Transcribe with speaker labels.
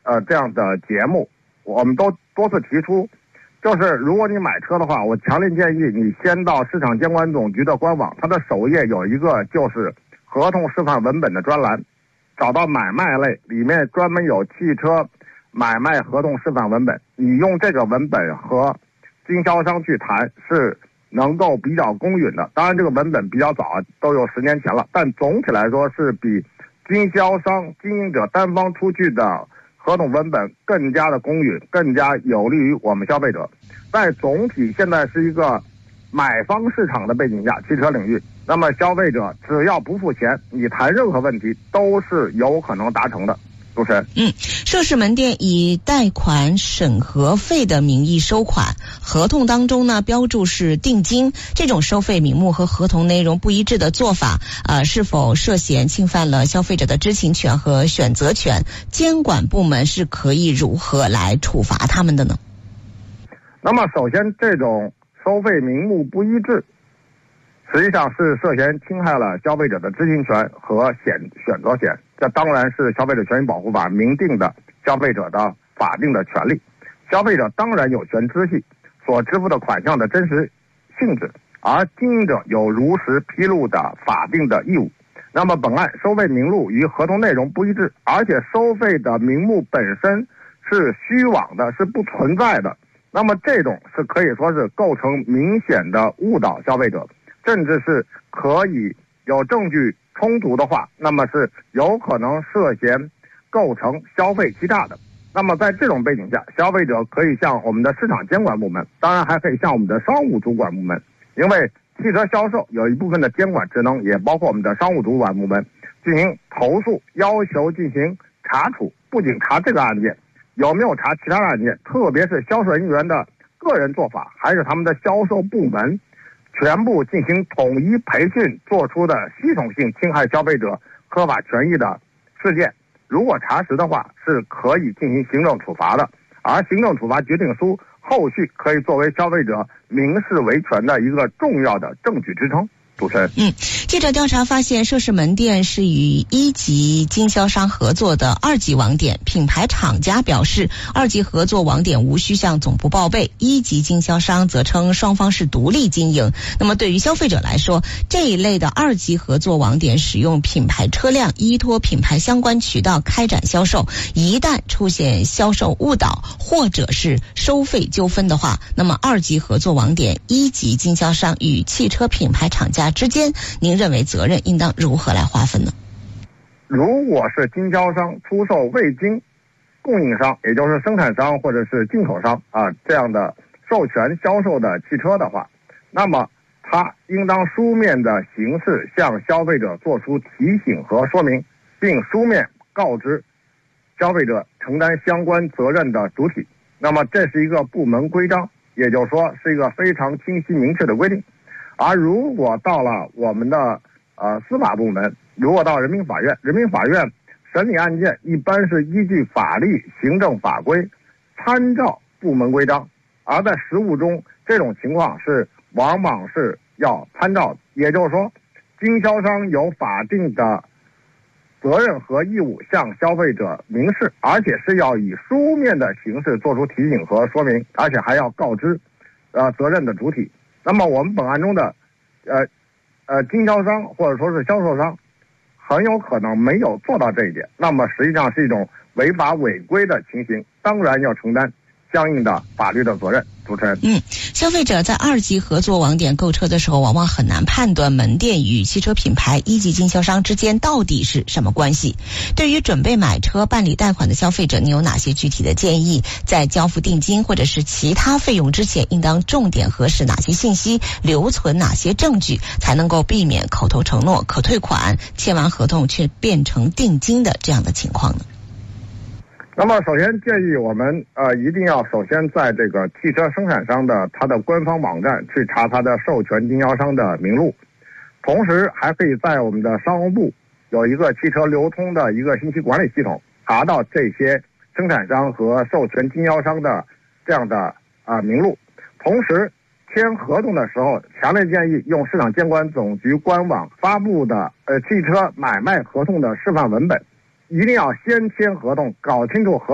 Speaker 1: 这样的节目，我们都多次提出，就是如果你买车的话，我强烈建议你先到市场监管总局的官网，它的首页有一个就是合同示范文本的专栏，找到买卖类，里面专门有汽车买卖合同示范文本，你用这个文本和经销商去谈是能够比较公允的。当然这个文本比较早，都有10年前了，但总体来说是比经销商经营者单方出具的合同文本更加的公允，更加有利于我们消费者。在总体现在是一个买方市场的背景下，汽车领域，那么消费者只要不付钱，你谈任何问题都是有可能达成的。主持人，
Speaker 2: 涉事门店以贷款审核费的名义收款，合同当中呢标注是定金，这种收费名目和合同内容不一致的做法，是否涉嫌侵犯了消费者的知情权和选择权？监管部门是可以如何来处罚他们的呢？
Speaker 1: 那么首先，这种收费名目不一致，实际上是涉嫌侵害了消费者的知情权和选择权。这当然是消费者权益保护法明定的消费者的法定的权利，消费者当然有权知悉所支付的款项的真实性质，而经营者有如实披露的法定的义务。那么本案收费名录与合同内容不一致，而且收费的名目本身是虚妄的，是不存在的，那么这种是可以说是构成明显的误导消费者，甚至是可以有证据充足的话，那么是有可能涉嫌构成消费欺诈的。那么在这种背景下，消费者可以向我们的市场监管部门，当然还可以向我们的商务主管部门，因为汽车销售有一部分的监管职能也包括我们的商务主管部门，进行投诉，要求进行查处，不仅查这个案件，有没有查其他的案件，特别是销售人员的个人做法，还是他们的销售部门全部进行统一培训做出的系统性侵害消费者合法权益的事件，如果查实的话，是可以进行行政处罚的，而行政处罚决定书后续可以作为消费者民事维权的一个重要的证据支撑。主持人，
Speaker 2: 记者调查发现，涉事门店是与1级经销商合作的2级网点，品牌厂家表示2级合作网点无需向总部报备，1级经销商则称双方是独立经营。那么对于消费者来说，这一类的2级合作网点使用品牌车辆依托品牌相关渠道开展销售，一旦出现销售误导或者是收费纠纷的话，那么2级合作网点、1级经销商与汽车品牌厂家之间，您认为责任应当如何来划分呢？
Speaker 1: 如果是经销商出售未经供应商，也就是生产商或者是进口商这样的授权销售的汽车的话，那么他应当书面的形式向消费者做出提醒和说明，并书面告知消费者承担相关责任的主体。那么这是一个部门规章，也就是说是一个非常清晰明确的规定。而如果到了我们的司法部门，如果到人民法院，人民法院审理案件一般是依据法律、行政法规，参照部门规章，而在实务中，这种情况是往往是要参照的。也就是说，经销商有法定的责任和义务向消费者明示，而且是要以书面的形式做出提醒和说明，而且还要告知责任的主体。那么我们本案中的经销商或者说是销售商很有可能没有做到这一点，那么实际上是一种违法违规的情形，当然要承担相应的法律的责任。主持人，
Speaker 2: 消费者在2级合作网点购车的时候，往往很难判断门店与汽车品牌1级经销商之间到底是什么关系。对于准备买车、办理贷款的消费者，你有哪些具体的建议？在交付定金或者是其他费用之前，应当重点核实哪些信息，留存哪些证据，才能够避免口头承诺可退款，签完合同却变成定金的这样的情况呢？
Speaker 1: 那么首先建议我们一定要首先在这个汽车生产商的它的官方网站去查它的授权经销商的名录，同时还可以在我们的商务部有一个汽车流通的一个信息管理系统，查到这些生产商和授权经销商的这样的名录。同时签合同的时候，强烈建议用市场监管总局官网发布的汽车买卖合同的示范文本，一定要先签合同，搞清楚合